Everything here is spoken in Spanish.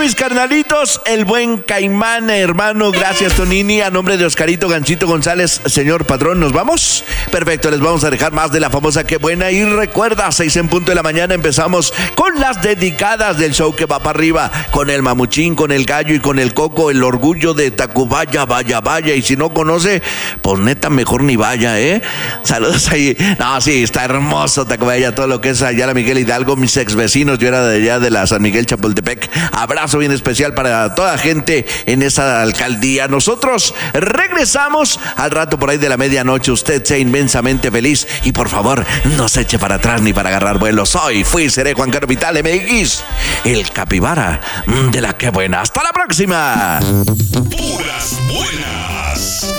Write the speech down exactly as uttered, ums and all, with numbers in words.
mis carnalitos, el buen Caimán, hermano. Gracias, Tonini. A nombre de Oscarito Ganchito González, señor patrón, ¿nos vamos? Perfecto, les vamos a dejar más de la famosa Qué Buena. Y recuerda, seis en punto de la mañana empezamos con las dedicadas del show que va para arriba, con el Mamuchín, con el Gallo y con el Coco, el orgullo de Tacubaya, vaya, vaya. Y si no conoce, pues neta, mejor ni vaya, ¿eh? Saludos ahí. No, sí, está hermoso Tacubaya, todo lo que es allá la Miguel Hidalgo, mis ex vecinos. Yo era de allá de la San Miguel Chapultepec. Abrazo bien especial para toda la gente en esa alcaldía. Nosotros regresamos al rato por ahí de la medianoche. Usted sea inmensamente feliz y por favor no se eche para atrás ni para agarrar vuelo. Soy, fui, seré Juan Carlos Vital M X, el capibara de la Qué Buena. Hasta la próxima. Puras buenas.